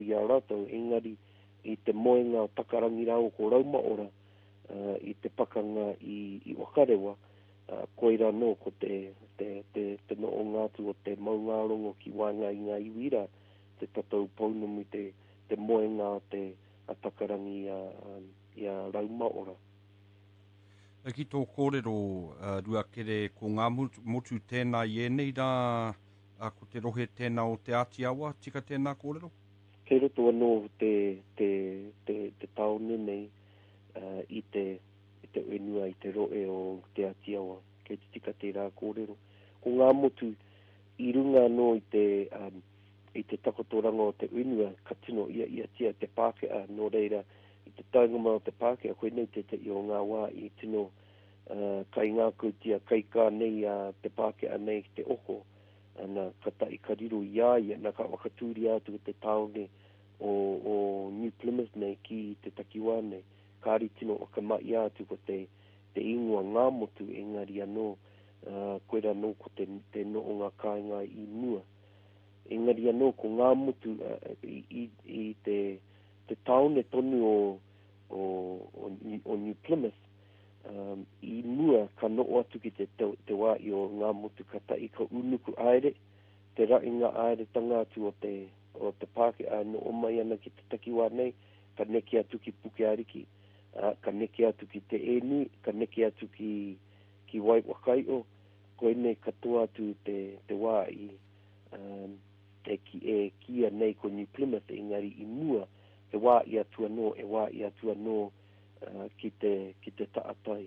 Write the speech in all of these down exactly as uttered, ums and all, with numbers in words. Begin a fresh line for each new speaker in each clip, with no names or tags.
ia rātou, engari i te moenga o takarangi rau ko rauma ora, uh, i te pakanga i, i wakarewa, uh, koira no ko te, te, te, te no o ngātu o te maungarongo ki wanga i ngā iwira, te tatou paunumu te, te moenga o te a takarangi a, a, i a rauma ora.
E ki tō kōrero uh, rua kere ko ngā motu, motu tēnā i enei rā uh, ko te rohe tēnā o te ati awa, tika tēnā kōrero?
Kei roto anō te, te, te, te taone nei uh, i te i te wenua i te roe o te ati awa, kei te tika te rā kōrero. Ko ngā motu i runga anō i te, um, i te takotoranga o te wenua, ka tino ia ia tia te Pākehā, no reira, i te taingama o te Pākehā, koe nei te te i o ngā wā i tino uh, kai ngā koutia, kai kā nei a uh, te Pākehā nei te oko, ana kata i kariro ia ia, na ka wakatūri atu te taone o, o New Plymouth nei ki te takiwā nei, kāri tino o ka mai atu ko te, te ingoa ngā motu engari anō, uh, koera anō ko te, te no o ngā kāinga i mua. Engari anō ko ngā motu uh, i, i, i te, te taone tonu o, o, o, o New Plymouth, um, i mua ka noo atu ki te, te, te wā i o ngā motu kata i ka unuku aere, te rainga aere tangatu o te, o te Pākehā no o mai ana ki te takiwā nei, ka neke atu ki Puke Ariki, uh, ka neke atu ki te eni, ka neke atu ki, ki Waiwakaio, koe nei katoa atu te, te wā i, um, e, ki, e kia nei ko New Plymouth, engari i mua, e wā i atu anō, e wā i atu anō uh, ki te, ki te taatai.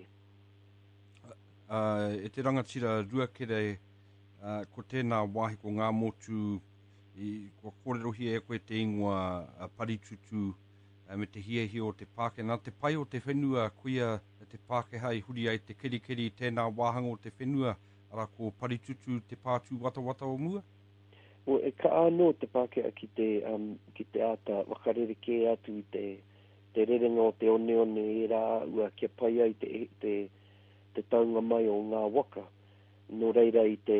Uh, e te rangatira rua kere uh, ko tēnā wāhi ko ngā motu i ko kōrero hi e koe te ingoa uh, paritutu uh, me te hiahi o te Pākehā. Nā te pai o te whenua kuia te Pākehā i huri ai te kerikeri tēnā wāhanga o te whenua ara ko paritutu te pātū watawata o mua?
O e ka anō te Pākehā ki te, um, ki te ata wakarere ke atu i te, te rerenga o te one one e rā ua kia pai ai te, te te taunga mai o ngā waka. No reira i te,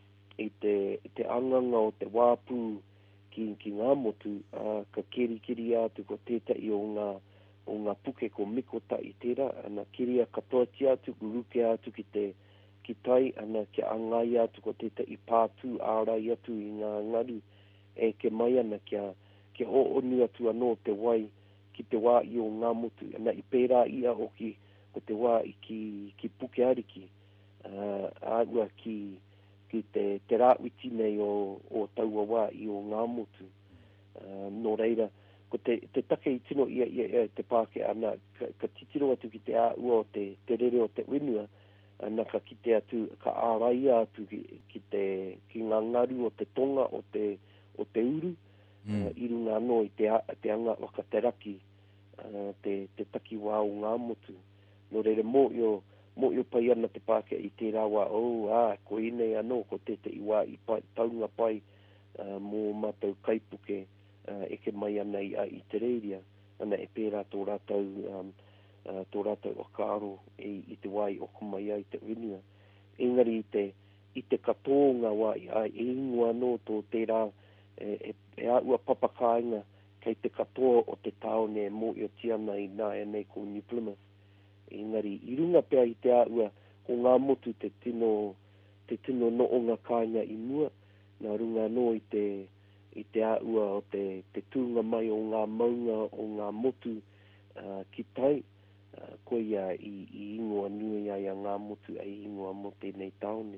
i te, i te anganga o te wāpū ki, ki ngā motu, uh, ka keri keri atu ko tētai o ngā, o ngā puke ko mikota i tērā, ana keria katoa ti atu, guruke atu ki te ki tai, ana kia angai atu ko tētai i pātū ārai atu i ngā ngaru, e ke mai ana kia, kia o onu atu anō te wai ki te wā i o ngā motu, ana i pērā ia o ki ko te wā i ki, ki Puke Ariki, uh, āua ki, ki te, te rāwiti nei o, o taua wā i o ngā motu. Uh, no reira, ko te, te take i tino ia, ia, ia te Pākehā, ana ka, ka titiro atu ki te āua o te, te rere o te wenua, ana ka kite atu, ka ārai atu ki, ki, te, ki ngā ngaru o te tonga o te, o te uru, mm. uh, i runga anō i te, te anga waka te raki, uh, te, te taki wā o ngā motu. No reira mo yo mo yo pai ana te Pākehā i te rawa o oh, a ko ine anō ko te te iwa i pai, taunga pai uh, mo mātou kaipuke uh, e ke mai ana i, i te reiria ana e pērā tō rātou um, uh, tō rātou o kāro i, i te wai o kumai ai te wenua. Engari i te, i te katonga wai ai e ingoa anō tō tērā e, e, e a ua papakainga kei te katoa o te taone mo yo tiana i nā e nei ko New Plymouth. Engari, i runga pēr i te āua ko ngā motu te tino, te tino no o ngā kāinga i mua, nā runga no i te, i te āua o te, te tūnga mai o ngā maunga o ngā motu uh, ki tai, uh, ko ia i, i ingoa nui ai a ngā motu ai ingoa mo tēnei taone.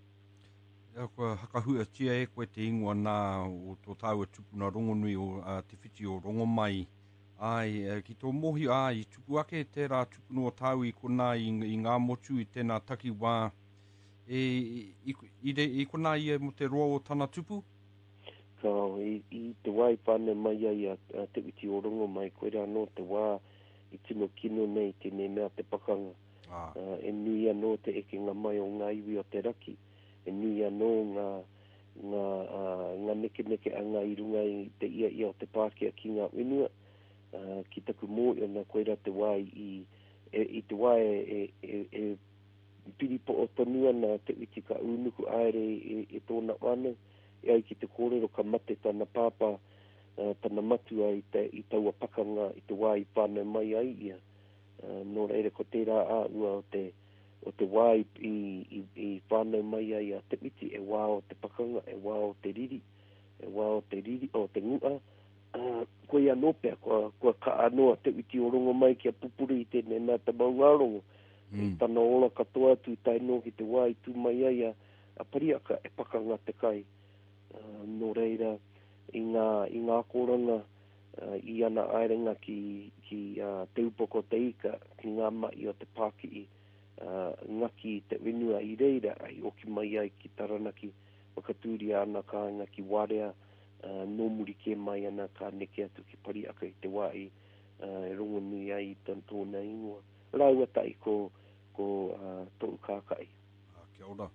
Ea kua hakahua tia e koe te ingoa nā o tō tāua tupuna rongonui o uh, te whiti o Rongomai. Ai, ki tō mohi a i tupu ake tērā tupunu o tāu i kona i, i ngā motu i tēnā taki wā. E, i, i, i kona i mo te roa o tana tupu?
Ka, i, i te wai pāne mai ai a, a te witi o rongo mai, koe rea no te wā i tino kino nei tēnei mea te pakanga. Ah. Uh, e nui anō te eke ngā mai o ngā iwi o te raki. E nui anō ngā, ngā, uh, ngā neke neke a ngā irunga i te ia ia o te Pākehā ki ngā wenua. Uh, ki taku mō i ana koera te wai i, e, i te wai e, e, e piripo o tonua na te iti ka unuku aere e, e tōna wane, e ai ki te kōrero ka mate tana pāpā uh, tana matua i, te, i taua pakanga i te wā i whānau mai ai ia. Uh, nō reira ko tērā a ua o te, o te wā i, i, i whānau mai ai a te miti e wā o te pakanga, e wā o te riri, e wā o te riri, o te ngua. Uh, ko ia nōpea, kua, kua ka anoa te witi o rongo mai kia pupuri i tēnei nā te maungarongo. Mm. I tana ola katoa atu i taino ki te wā i tū mai ai a, a pariaka e pakanga te kai. Uh, nō reira i ngā, i ngā koranga uh, i ana airenga ki, ki uh, te upoko te ika, ki ngā mai o te Pāki'i uh, ngaki te whenua i reira ai oki mai ai ki Taranaki wakatūri ana ka ngaki warea uh, no muri ke mai ana ka neke atu ki pariaka i te wā i uh, e rongo nui ai tōna ingoa. Raua tai ko, ko uh, tōu kākai.
Ah, kia ora.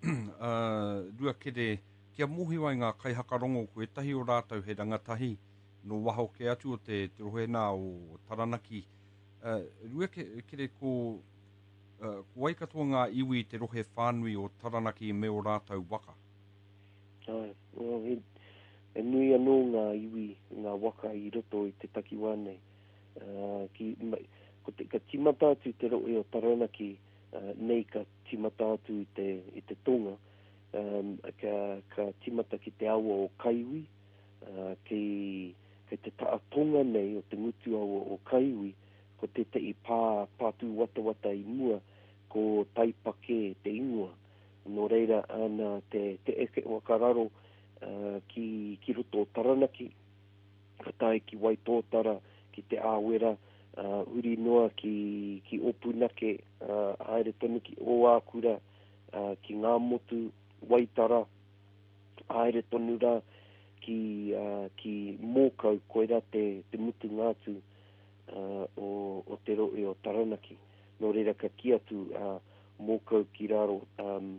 uh, rua kere, kia mohi wai ngā kai hakarongo ko e tahi o rātau he rangatahi no waho ke atu o te, te rohena o Taranaki. Uh, rua ke, kere ko, uh, ko wai katoa ngā iwi te rohe whānui o Taranaki me o rātau waka?
Ai, well, he, e nui anō ngā iwi, ngā waka i roto i te takiwā nei. Uh, ki, ko te, ka timata atu te roe o Taranaki, uh, nei ka timata atu i te, i te tonga, um, ka, ka timata ki te awa o Kaiwi, uh, ki, ki te taatonga nei o te ngutu awa o Kaiwi, ko te te i pā, pātu wata wata i mua, ko taipake te ingoa. No reira ana te, te eke o kararo uh, ki, ki roto o Taranaki, ka tae ki Waitōtara, ki te āwera, uh, uri noa ki, ki Opunake, uh, haere tonu ki Oākura, uh, ki Ngā Motu, Waitara, haere tonu rā ki, uh, ki Mōkau, koera te, te mutu ngātu uh, o, o te roe o Taranaki. No reira ka ki atu uh, Mōkau ki raro um,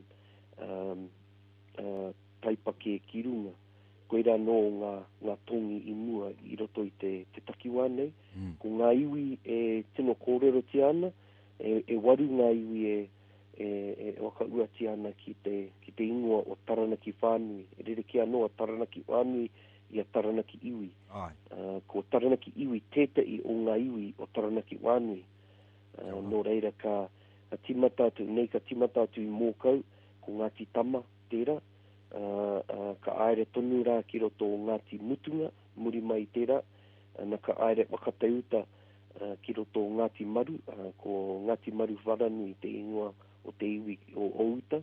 um, uh, taipake ki runga. Koera no ngā, ngā tongi i mua i roto i te, te takiwā nei. Mm. Ko ngā iwi e tino kōrero ti ana, e, e waru ngā iwi e, e, e waka ua ti ana ki te, ki te ingoa o Taranaki whānui. E rere ki anō a Taranaki whānui i a Taranaki iwi. Uh, ko Taranaki iwi tētai o ngā iwi o Taranaki whānui. Uh, no reira ka, ka timata atu, nei ka timata atu i Mōkau, ko Ngāti Tama tērā. Uh, uh, ka aere tonu rā ki roto o Ngāti Mutunga, muri mai tērā, uh, na ka aere wakatauta uh, ki roto o Ngāti Maru, uh, ko Ngāti Maru Wharanu i te ingoa o te iwi o Outa,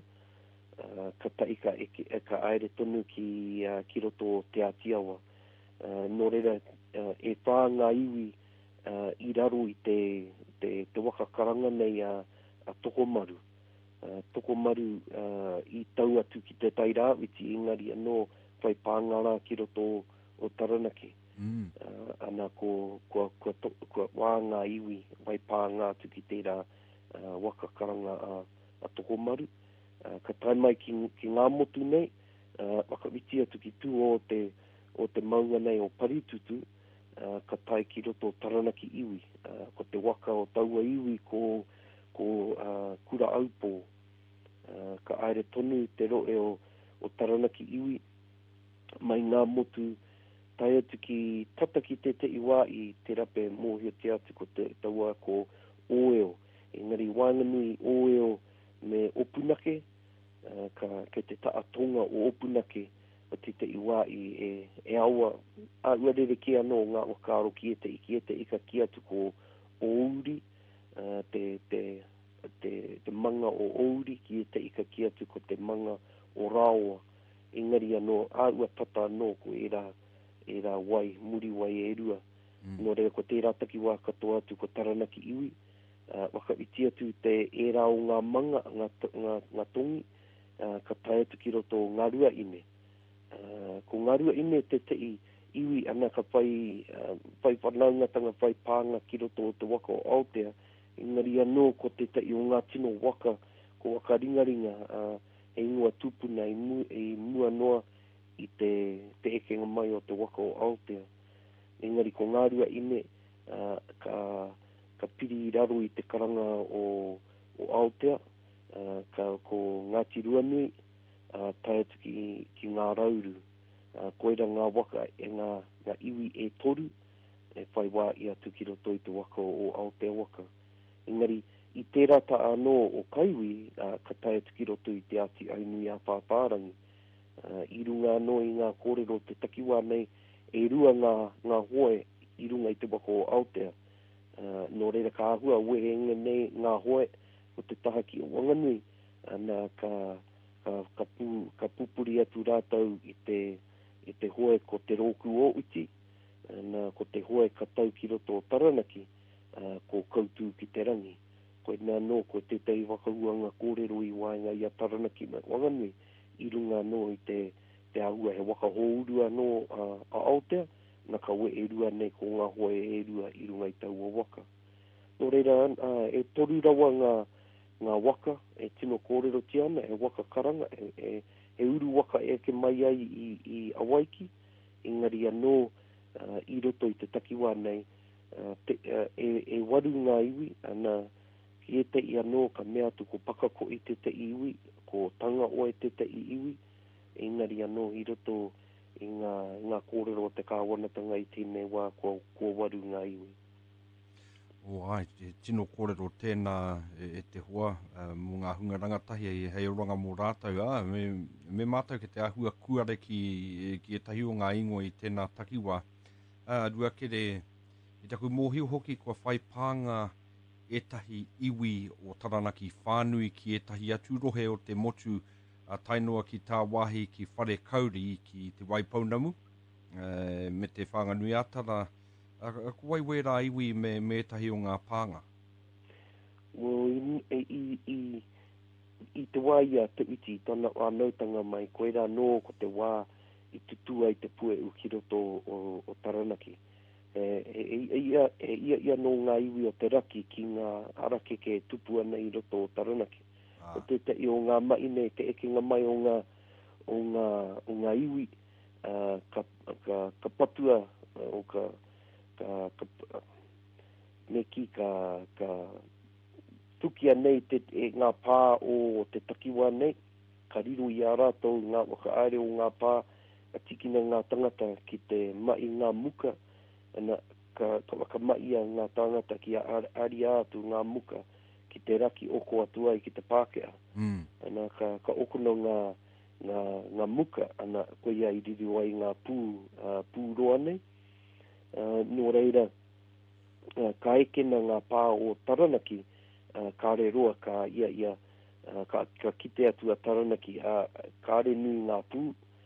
uh, ka taika e, e ka aere tonu ki, uh, ki roto o Te Atiawa. Uh, no reira, uh, e whā ngā iwi uh, i raro i te, te, te wakakaranga nei a, a Tokomaru. Uh, Tokomaru uh, i tau atu ki te tairāwiti engari anō whai pāngara ki roto o Taranaki. Mm. Uh, ana ko, ko, ko, to, ko wā ngā iwi whai pāngā atu ki tērā uh, wakakaranga a, a Tokomaru. Uh, ka tai mai ki, ki Ngā Motu nei, uh, wakawiti atu ki tū o te, o te maunga nei o Paritutu, uh, ka tai ki roto o Taranaki iwi. Uh, ko te waka o taua iwi ko ko uh, Kura Aupo, uh, ka aere tonu te roe o, o Taranaki iwi, mai Ngā Motu, tai atu ki tata ki te te iwa i te rape mōhio te atu ko te taua ko Oeo. Engari wānganui Oeo me Opunake, uh, ka, ke te taatonga o Opunake, o te te iwa i e, e aua, a ua rere ki anō ngā wakaro ki e te i ki e te ika ki atu ko Ouri, Uh, te, te, te, te manga o Ouri ki e te ika ki atu ko te manga o Raoa. Engari anō, āua tata anō ko e rā, e rā wai, muri wai e rua. Mm. No rea ko te rātaki wā katoa atu ko Taranaki iwi. Uh, waka iti atu te e rā o ngā manga, ngā, ngā, ngā tongi, uh, ka tai atu ki roto ngā rua ine. Uh, ko ngā rua ine te te i iwi ana ka whai, uh, whai whanaungatanga whai pānga ki roto o te waka o Aotea. Engari anō ko te tai o ngā tino waka, ko waka ringaringa, uh, e ingoa tupuna i, mu, i mua noa i te, te ekenga mai o te waka o Aotea. Engari ko ngā rua ine, uh, ka, ka piri i raro i te karanga o, o Aotea, uh, ka, ko Ngāti Ruanui, uh, tai atu ki, ki ngā rauru. uh, koera ngā waka e ngā, ngā iwi e toru, e whai wā i atu ki roto i te waka o Aotearoa. Engari, i tērā ta anō o Kaiwi, uh, ka tae atu ki roto i te ati ainu i a Whāpārangi. Uh, I runga anō i ngā kōrero te takiwā nei, e rua ngā, ngā hoe i runga i te waka o Aotea. Uh, no reira ka ahua ue e nei ngā hoe o te taha ki o Wanganui, ana ka, ka, ka, pu, ka pupuri atu rātau i te, i te hoe ko te roku o uti, ana ko te hoe ka tau ki roto o Taranaki, uh, ko koutu ki te rangi. Koe nā no, ko te tei wakahuanga kōrero i waenga i a Taranaki mai Wanganui, i runga no i te, te ahua he waka hourua no uh, a Aotea, na ka ue e rua nei ko ngā hoe e rua i runga i tau o waka. No reira, uh, e toru rawa ngā, ngā waka, e tino kōrero ti ana, e waka karanga, e, e, e uru waka e ke mai ai i, i Awaiki, engari anō uh, i roto i te takiwā nei, uh, te, uh, e, e waru ngā iwi, ana ki e te i anō ka mea tu ko pakako i te te iwi, ko tanga o e te te i iwi, engari anō i roto i ngā, ngā kōrero o te kāwanatanga i tēnei wā kua, kua waru ngā iwi.
O ai, te tino kōrero tēnā e, e te hoa, uh, mō ngā hunga rangatahi e hei oranga mō rātau. Ah, me, me mātau ke te ahua kuare ki, ki e tahi o ngā ingo i tēnā takiwā. Uh, rua kere, i taku mōhio hoki kua whai pānga e tahi iwi o Taranaki whānui ki e tahi atu rohe o te motu a uh, tainoa ki tā wāhi ki whare kauri ki te Waipounamu, uh, me te whanganui atara. A kuai wei rā iwi me, me tahi o ngā pānga?
Well, i, i, i, i te wā ia te uti, tana whānautanga mai, koe rā nō ko te wā i tutua i te pue u ki roto o, o Taranaki. E, e, e, ia, e ia ia nō ngā iwi o te raki ki ngā arakeke e tupu ana i roto o Taranaki. Ah. O te te i o ngā maine, te ekenga mai o ngā, o ngā, o ngā iwi, uh, ka, ka, ka patua, uh, o ka Ka, ka, me ki ka, ka tukia nei te, e ngā pā o te takiwā nei, ka riru i a rātou ngā waka aere o ngā pā, a tikina ngā tangata ki te mai ngā muka, ana ka, ka waka mai a ngā tangata ki a ari atu ngā muka, ki te raki oko atu ai ki te Pākehā. Mm. Ana ka, ka okono ngā, ngā, ngā muka, ana koe ia i riru ai ngā pū, uh, pū roa nei. Uh, no reira, uh, ka ekena ngā pā o Taranaki, uh, ka re roa ka ia ia, uh, ka, ka kite atu a Taranaki, uh, ka re nui ngā pū,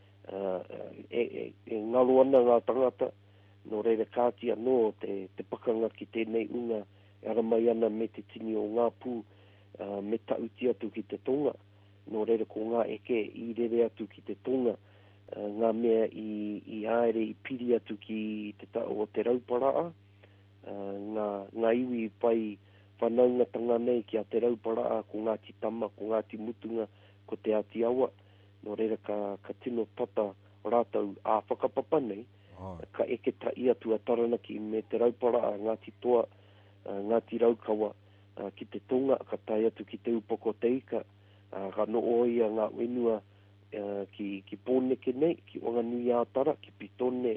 uh, e, e, e ngalo ana ngā tangata, no reira kātia no te, te pakanga ki tēnei unga, e aramai ana me te tini o ngā pū, uh, me tauti atu ki te tonga, no reira ko ngā eke i rere atu ki te tonga, Uh, ngā mea i, i aere i piri atu ki te tau o te rauparaa, uh, ngā, ngā iwi pai whanaunga tanga nei ki a te rauparaa ko Ngāti Tama, ko Ngāti Mutunga, ko te Ati Awa, no reira ka, ka tino tata rātau a whakapapa nei, oh. Ka eke tai atu a Taranaki me te rauparaa, Ngāti Toa, uh, Ngāti Raukawa, uh, ki te tonga, ka tai atu ki te upoko te ika, uh, ka no oia ngā wenua, Uh, ki, ki Pōneke nei, ki Wanganui Ātara, ki Pitone,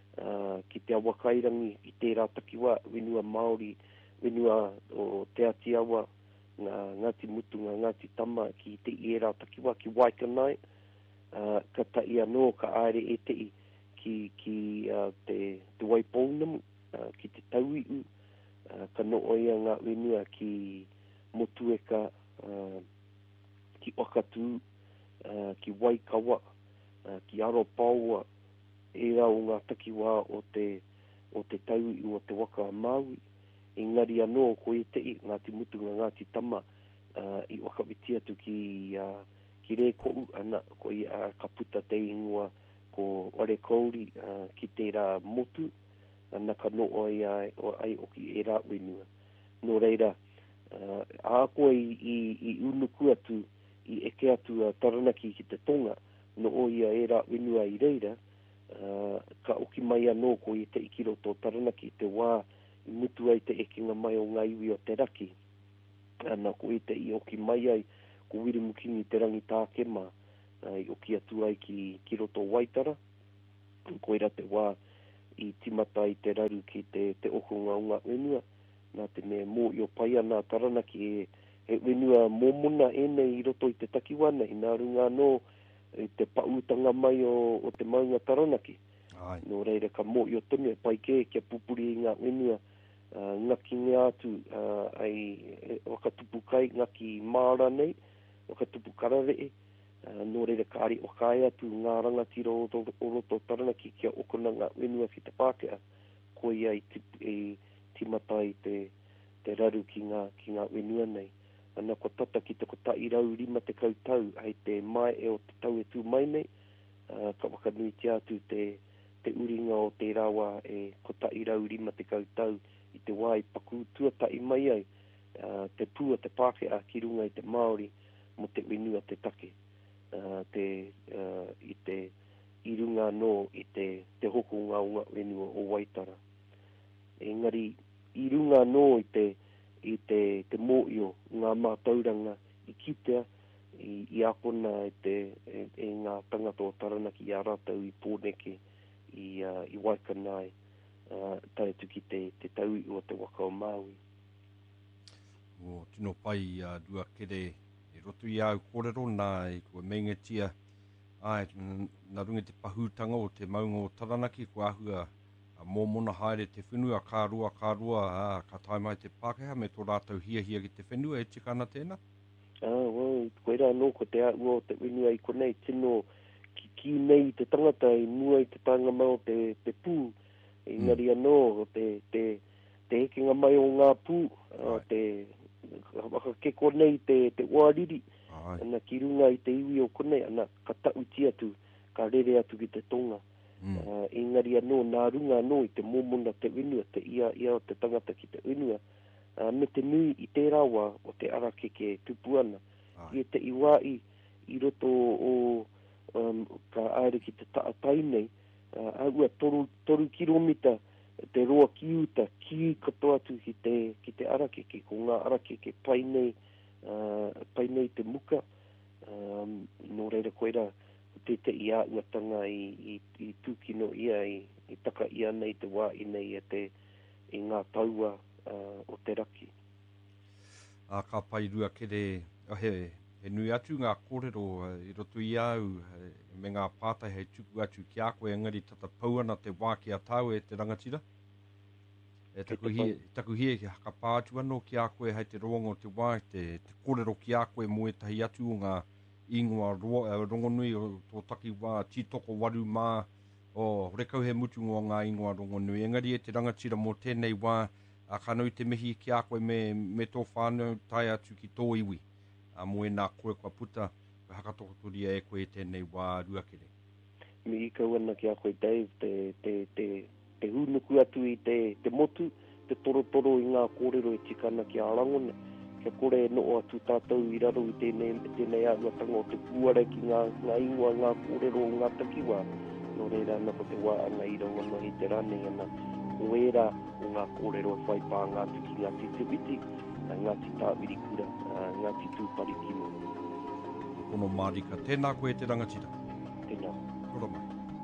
uh, ki te Awakairangi, ki tērā takiwā, wenua Māori, wenua o te Atiawa, ngā Ngāti Mutunga, Ngāti Tama, ki te Ierā takiwā, ki Waikanai, uh, ka tai anō, ka aere e te i, ki, ki uh, te, te Waipounamu, uh, ki te Tauiu, uh, ka no oia ngā wenua ki Motueka, uh, ki Wakatū, Uh, ki Waikawa, uh, ki Aropaua, e rā o ngā takiwā o te, o te tau i o te waka Māui. Engari anō ko e te i Ngāti Mutunga, Ngāti Tama, uh, i wakawiti atu ki, uh, ki Rekou, ana ko i uh, ka puta te ingoa ko Ware Kauri, uh, ki te rā motu, ana ka no ai, ai, ai o ki e rā wenua. No reira, uh, a koe i, i, i unuku atu, i eke atu a Taranaki ki te tonga, no o ia e rā wenua i reira, uh, ka oki mai anō ko i te ikiroto Taranaki, te wā i mutu ai te ekenga mai o ngā iwi o te raki, ana ko i te i oki mai ai ko Wirimukingi te rangi Tākema, uh, i oki atu ai ki, ki roto Waitara, koira te wā i timata i te raru ki te, te okonga o ngā wenua. Nā te me mō i o pai ana taranaki e, e wenua mōmona e nei i roto i te takiwana, i nā runga no e te pautanga mai o, o te maunga taranaki.
Ai.
No reira ka mō i o tonu e pai ke kia pupuri i ngā wenua. Uh, ngaki ngā atu uh, ai e, wakatupu kai ngaki māra nei, wakatupu karare e, uh, no reira ka ari o kai atu ngā rangatira o, o, o roto taranaki kia okona ngā wenua ki te Pākehā, ko ia i, tip, i timata i te, te raru ki ngā, ki ngā wenua nei. Ana ko tata ki te kota i rau rima te kautau, ai te mai e o te tau e tū mai nei, uh, ka wakanui te atu te, te uringa o te rawa e kota i rau rima te kautau, i te wai paku tuatai mai ai, uh, te pua te Pākehā ki runga i te Māori mo te wenua te take. Uh, te, uh, i te i runga no i te, te hoko ngā unga wenua o Waitara. Engari, i runga no i te, i te, te mōio ngā mātauranga i kitea, i, i akona i te, e, e ngā tangata o taranaki i a rātau i pōneke i, uh, i Waikanai. Uh, tai tuki te, te tau o te waka o Māui.
O tino pai a uh, dua kere e roto i au kōrero nā e kua mengetia ai nā runga te pahūtanga o te maunga o taranaki kua ahua a mōmona haere te whenua kā rua kā rua a ka tai mai te Pākehā me tō rātau hia hia ki te whenua e tikana tēnā?
Ah, well, koe rā no ko te au o te whenua i konei tino ki, ki nei te tangata i mua i te tanga mau te, te pū. Engari anō, te, te, te hekinga mai o ngā pū, uh, te waka keko nei te, te oariri, ana ki runga i te iwi o konei, ana ka tauti atu, ka rere atu ki te tonga. Mm. Uh, engari anō, nā runga anō i te mōmona te wenua, te ia, ia o te tangata ki te wenua, uh, me te nui i te rawa o te arakeke tupuana. I te iwa i, i roto o um, ka aere ki te taatai nei, Uh, aua toru, toru kilomita te roa kiuta ki katoa atu ki te, ki te arakeke, ko ngā arakeke pai nei, uh, pai nei te muka, um, no reira koera te te ia uatanga i, i, i tūkino ia i, i taka ia nei te wā i nei e te i ngā taua uh, o te raki.
A ka pai rua kere, he, he nui atu ngā kōrero uh, i roto i au uh, me ngā pātai hei tuku atu ki a koe engari tata pauana te wā ki a tau e te rangatira. E taku hie, taku hie ki haka pātu anō ki a koe hei te roanga o te wā, te, te kōrero ki a koe mo e tahi atu o ngā ingoa ro, uh, rongonui o tō taki wā titoko waru mā o rekau he mutu o ngā ingoa rongonui. Engari e te rangatira mo tēnei wā a kanau te mihi ki a koe me, me tō whānau tai atu ki tō iwi. A mo e nā koe kua puta, koe hakatokotoria e koe tēnei wā ruakere.
Mi i kau ana ki a koe Dave, te, te, te, te hunuku atu i te, te motu, te torotoro i ngā kōrero e tikana ki a Rangona. Kia kore no atu tātou i raro i tēnei, tēnei āuatanga o te puare ki ngā, ngā ingoa, ngā kōrero o ngā takiwā. No reira ana ko te wā ana i rau ana i te rane ana. O era o ngā kōrero e whai pā ngā tuki ngā titibiti, ngā titāwiri kura, ngā titu parikino.
Kono Marika, tēnā koe te rangatira.
Tēnā.
Kora mai.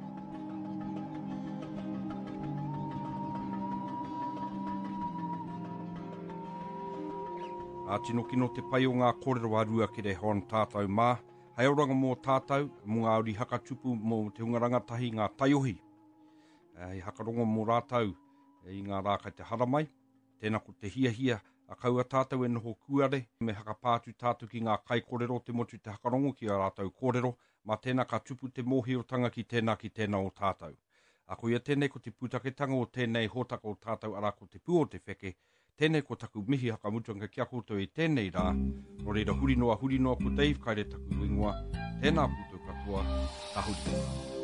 A tino kino te pai o ngā kōrero a ruakere hon tātou mā. Hei oranga mō tātou, mō ngā uri hakatupu mō te hungaranga tahi ngā taiohi. Hei hakarongo mō rātau i ngā rākai te haramai. Tēnā ko te hia hia. A kaua tātou e noho kuare, me hakapātu tātou ki ngā kai kōrero te motu te hakarongo ki a rātou kōrero, ma tēnā ka tupu te mōhiotanga ki tēnā ki tēnā o tātou. A ko ia tēnei ko te pūtaketanga o tēnei hōtaka o tātou ara ko te pū o te wheke, tēnei ko taku mihi hakamutunga kia koutou i tēnei rā, no reira hurinoa hurinoa ko Dave kaire taku ingoa, tēnā pūtau katoa, tahuri.